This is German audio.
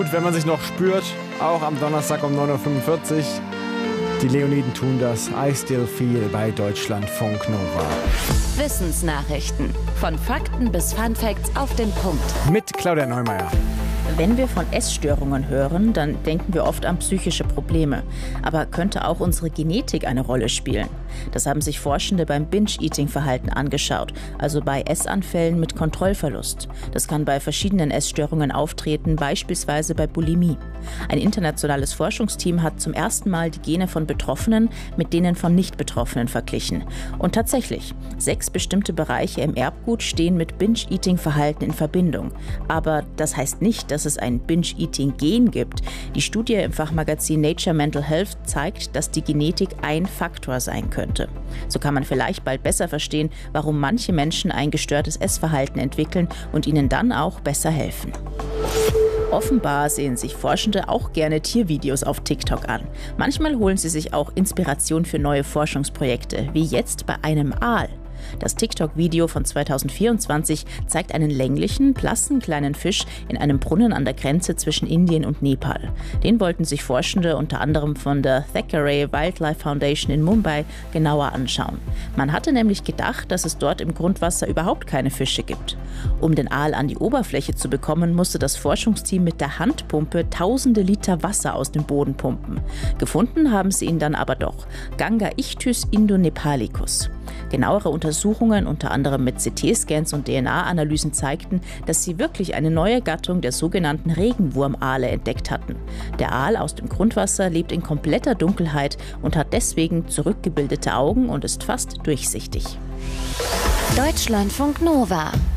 Gut, wenn man sich noch spürt, auch am Donnerstag um 9:45 Uhr. Die Leoniden tun das. I Still Feel bei Deutschlandfunk Nova. Wissensnachrichten. Von Fakten bis Funfacts auf den Punkt. Mit Claudia Neumeier. Wenn wir von Essstörungen hören, dann denken wir oft an psychische Probleme. Aber könnte auch unsere Genetik eine Rolle spielen? Das haben sich Forschende beim Binge-Eating-Verhalten angeschaut, also bei Essanfällen mit Kontrollverlust. Das kann bei verschiedenen Essstörungen auftreten, beispielsweise bei Bulimie. Ein internationales Forschungsteam hat zum ersten Mal die Gene von Betroffenen mit denen von Nicht-Betroffenen verglichen. Und tatsächlich, 6 bestimmte Bereiche im Erbgut stehen mit Binge-Eating-Verhalten in Verbindung. Aber das heißt nicht, dass es ein Binge-Eating-Gen gibt. Die Studie im Fachmagazin Nature Mental Health zeigt, dass die Genetik ein Faktor sein könnte. So kann man vielleicht bald besser verstehen, warum manche Menschen ein gestörtes Essverhalten entwickeln und ihnen dann auch besser helfen. Offenbar sehen sich Forschende auch gerne Tiervideos auf TikTok an. Manchmal holen sie sich auch Inspiration für neue Forschungsprojekte, wie jetzt bei einem Aal. Das TikTok-Video von 2024 zeigt einen länglichen, blassen kleinen Fisch in einem Brunnen an der Grenze zwischen Indien und Nepal. Den wollten sich Forschende unter anderem von der Thackeray Wildlife Foundation in Mumbai genauer anschauen. Man hatte nämlich gedacht, dass es dort im Grundwasser überhaupt keine Fische gibt. Um den Aal an die Oberfläche zu bekommen, musste das Forschungsteam mit der Handpumpe tausende Liter Wasser aus dem Boden pumpen. Gefunden haben sie ihn dann aber doch. Gangaichthys indonepalicus. Genauere Untersuchungen, unter anderem mit CT-Scans und DNA-Analysen, zeigten, dass sie wirklich eine neue Gattung der sogenannten Regenwurmaale entdeckt hatten. Der Aal aus dem Grundwasser lebt in kompletter Dunkelheit und hat deswegen zurückgebildete Augen und ist fast durchsichtig. Deutschlandfunk Nova.